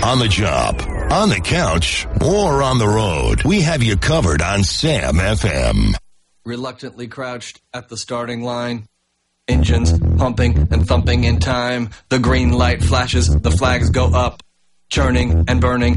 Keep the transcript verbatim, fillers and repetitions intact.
on the job, on the couch, or on the road. We have you covered on Sam F M. Reluctantly crouched at the starting line. Engines pumping and thumping in time. The green light flashes, the flags go up. Churning and burning.